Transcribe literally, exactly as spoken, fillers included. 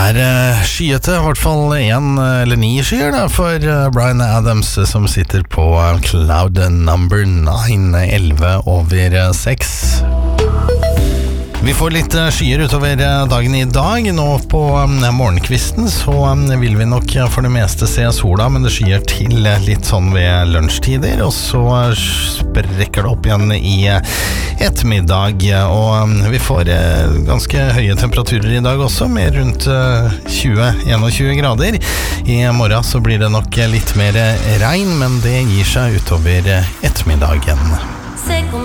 er uh, skyete, i hvert fall en eller ni skyer da, for uh, Bryan Adams som sitter på uh, cloud number nine, elleve over seks. Vi får litt skyer utover dagen i dag. Nå på morgenkvisten så vil vi nok for det meste se sola, men det skyer til litt sånn ved lunsjtider, og så sprekker det opp igjen i ettermiddag, og vi får ganske høye temperaturer i dag også, med rundt tjue til tjueen grader. I morgen så blir det nok litt mer regn, men det gir seg utover ettermiddagen.